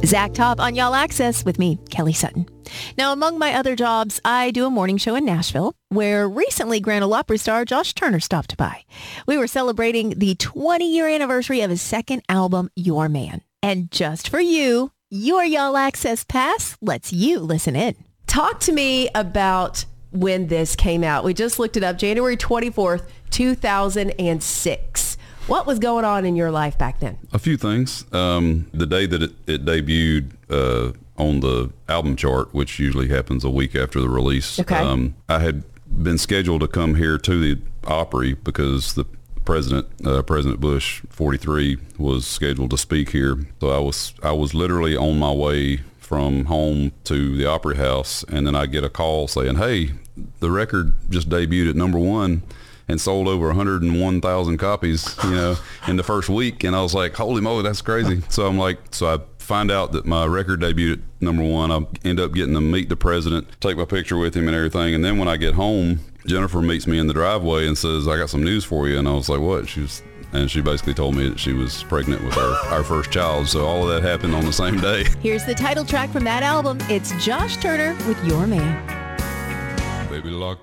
Zach Top on Y'all Access with me, Kelly Sutton. Now, among my other jobs, I do a morning show in Nashville, where recently Grand Ole Opry star Josh Turner stopped by. We were celebrating the 20-year anniversary of his second album, Your Man. And just for you, your Y'all Access pass lets you listen in. Talk to me about when this came out. We just looked it up, January 24th, 2006. What was going on in your life back then? A few things. The day that it debuted on the album chart, which usually happens a week after the release, okay. I had been scheduled to come here to the Opry because the President Bush, 43, was scheduled to speak here. So I was literally on my way from home to the Opry House, and then I get a call saying, "Hey, the record just debuted at number one and sold over 101,000 copies, in the first week." And I was like, "Holy moly, that's crazy." So I find out that my record debuted at number one. I end up getting to meet the president, take my picture with him and everything. And then when I get home, Jennifer meets me in the driveway and says, "I got some news for you." And I was like, "What?" She basically told me that she was pregnant with our first child. So all of that happened on the same day. Here's the title track from that album. It's Josh Turner with Your Man. Baby, lock